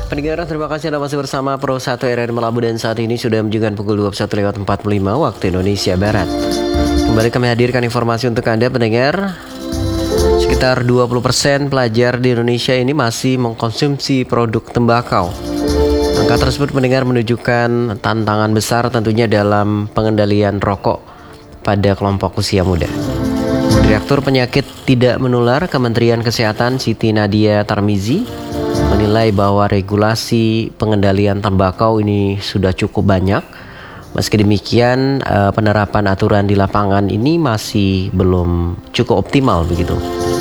Pendengar, terima kasih Anda masih bersama Pro 1 RRI Melabu dan saat ini sudah menunjukkan pukul 21.45 waktu Indonesia Barat. Kembali kami hadirkan informasi untuk Anda pendengar. Sekitar 20% pelajar di Indonesia ini masih mengkonsumsi produk tembakau. Angka tersebut pendengar menunjukkan tantangan besar tentunya dalam pengendalian rokok pada kelompok usia muda. Direktur Penyakit Tidak Menular Kementerian Kesehatan Siti Nadia Tarmizi menilai bahwa regulasi pengendalian tembakau ini sudah cukup banyak. Meski demikian, penerapan aturan di lapangan ini masih belum cukup optimal begitu.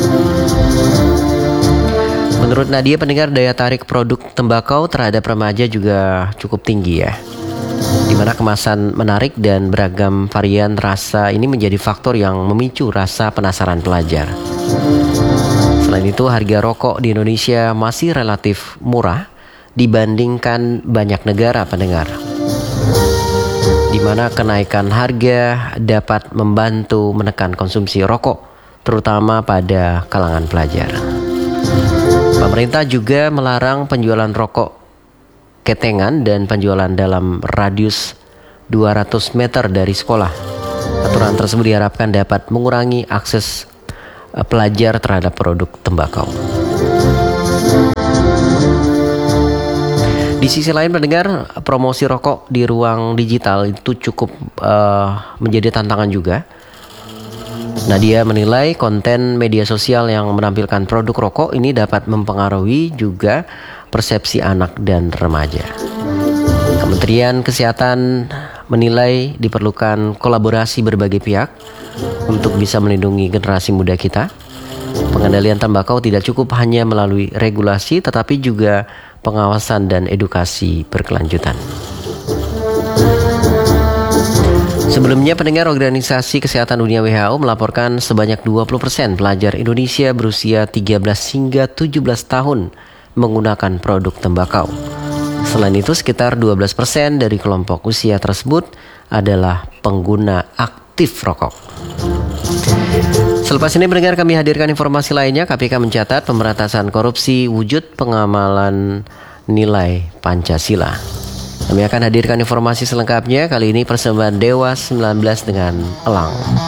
Menurut Nadia, pendengar, daya tarik produk tembakau terhadap remaja juga cukup tinggi ya. Di mana kemasan menarik dan beragam varian rasa ini menjadi faktor yang memicu rasa penasaran pelajar. Selain itu, harga rokok di Indonesia masih relatif murah dibandingkan banyak negara pendengar, di mana kenaikan harga dapat membantu menekan konsumsi rokok, terutama pada kalangan pelajar. Pemerintah juga melarang penjualan rokok ketengan dan penjualan dalam radius 200 meter dari sekolah. Aturan tersebut diharapkan dapat mengurangi akses pelajar terhadap produk tembakau. Di sisi lain pendengar, promosi rokok di ruang digital itu cukup menjadi tantangan juga. Nadia menilai konten media sosial yang menampilkan produk rokok ini dapat mempengaruhi juga persepsi anak dan remaja. Kementerian Kesehatan menilai diperlukan kolaborasi berbagai pihak untuk bisa melindungi generasi muda kita. Pengendalian tembakau tidak cukup hanya melalui regulasi, tetapi juga pengawasan dan edukasi berkelanjutan. Sebelumnya, pendengar, Organisasi Kesehatan Dunia WHO melaporkan sebanyak 20% pelajar Indonesia berusia 13 hingga 17 tahun menggunakan produk tembakau. Selain itu, sekitar 12% dari kelompok usia tersebut adalah pengguna aktif rokok. Selepas ini pendengar, kami hadirkan informasi lainnya. KPK mencatat pemberantasan korupsi wujud pengamalan nilai Pancasila. Kami akan hadirkan informasi selengkapnya. Kali ini persembahan Dewa 19 dengan Elang.